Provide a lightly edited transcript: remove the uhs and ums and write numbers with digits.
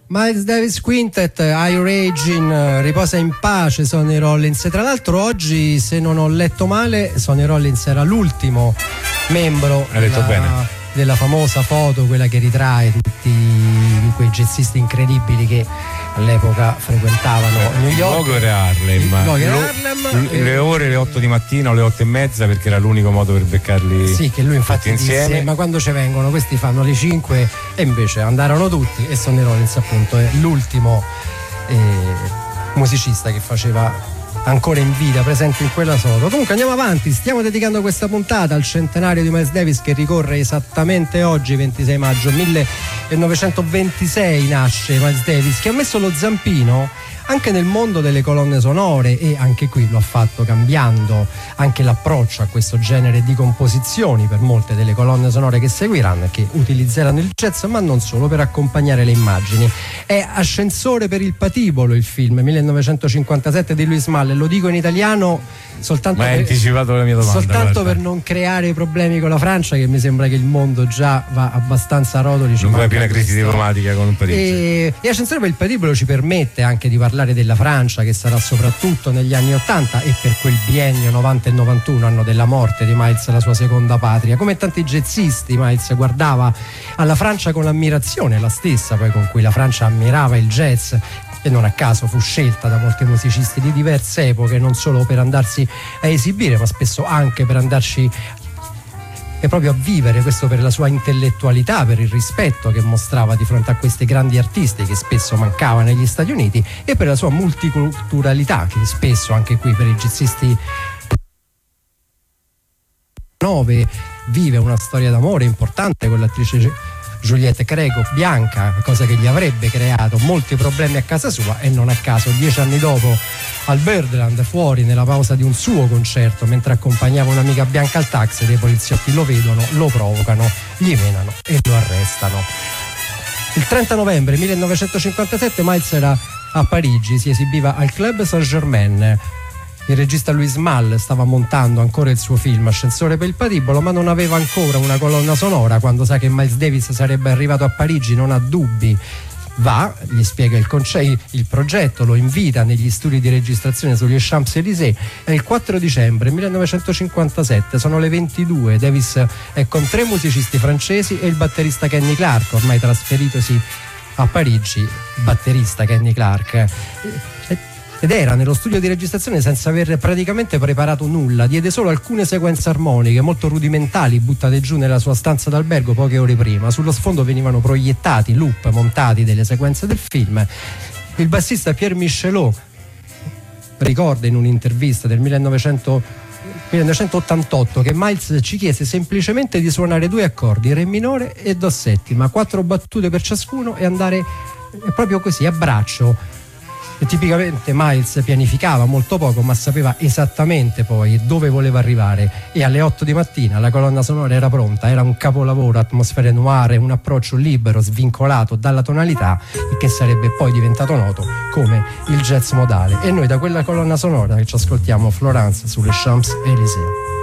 Miles Davis Quintet, I Rage in riposa in pace Sonny Rollins. E tra l'altro oggi, se non ho letto male, Sonny Rollins era l'ultimo membro della famosa foto, quella che ritrae tutti quei jazzisti incredibili che all'epoca frequentavano New York. Il luogo era Harlem. Le ore, le 8 di mattina o le 8 e mezza, perché era l'unico modo per beccarli. Sì, che lui infatti insieme. Disse, ma quando ci vengono questi fanno le 5, e invece andarono tutti, e Sonny Rollins appunto è l'ultimo musicista che faceva ancora in vita, presente in quella foto. Comunque andiamo avanti, stiamo dedicando questa puntata al centenario di Miles Davis, che ricorre esattamente oggi, 26 maggio 1926 nasce Miles Davis, che ha messo lo zampino anche nel mondo delle colonne sonore, e anche qui lo ha fatto cambiando anche l'approccio a questo genere di composizioni per molte delle colonne sonore che seguiranno e che utilizzeranno il jazz, ma non solo, per accompagnare le immagini. È Ascensore per il patibolo, il film 1957 di Louis Malle. Lo dico in italiano soltanto, ma hai anticipato la mia domanda, soltanto per non creare problemi con la Francia, che mi sembra che il mondo già va abbastanza a rotoli. Non va piena crisi diplomatica con Parigi. E Ascensore per il patibolo ci permette anche di parlare della Francia, che sarà soprattutto negli anni 80 e per quel biennio 90 e 91, anno della morte di Miles, la sua seconda patria. Come tanti jazzisti, Miles guardava alla Francia con ammirazione, la stessa poi con cui la Francia ammirava il jazz, e non a caso fu scelta da molti musicisti di diverse epoche, non solo per andarsi a esibire, ma spesso anche per andarci e proprio a vivere. Questo per la sua intellettualità, per il rispetto che mostrava di fronte a questi grandi artisti che spesso mancava negli Stati Uniti, e per la sua multiculturalità, che spesso anche qui per i jazzisti 9 vive una storia d'amore importante con l'attrice Juliette Greco, bianca, cosa che gli avrebbe creato molti problemi a casa sua, e non a caso 10 anni dopo al Birdland, fuori nella pausa di un suo concerto, mentre accompagnava un'amica bianca al taxi, dei poliziotti lo vedono, lo provocano, gli menano e lo arrestano. Il 30 novembre 1957 Miles era a Parigi, si esibiva al Club Saint-Germain. Il regista Louis Malle stava montando ancora il suo film Ascensore per il patibolo, ma non aveva ancora una colonna sonora. Quando sa che Miles Davis sarebbe arrivato a Parigi non ha dubbi, va, gli spiega il progetto, lo invita negli studi di registrazione sugli Champs-Élysées. È il 4 dicembre 1957, sono le 22, Davis è con 3 musicisti francesi e il batterista Kenny Clarke, ormai trasferitosi a Parigi, batterista Kenny Clarke. Ed era nello studio di registrazione senza aver praticamente preparato nulla, diede solo alcune sequenze armoniche molto rudimentali buttate giù nella sua stanza d'albergo poche ore prima. Sullo sfondo venivano proiettati loop montati delle sequenze del film. Il bassista Pierre Michelot ricorda in un'intervista del 1988 che Miles ci chiese semplicemente di suonare 2 accordi, re minore e do settima, 4 battute per ciascuno, e andare proprio così a braccio. E tipicamente Miles pianificava molto poco, ma sapeva esattamente poi dove voleva arrivare, e alle 8 di mattina la colonna sonora era pronta. Era un capolavoro, atmosfere noir, un approccio libero, svincolato dalla tonalità, e che sarebbe poi diventato noto come il jazz modale. E noi da quella colonna sonora che ci ascoltiamo, Florence sulle Champs-Élysées.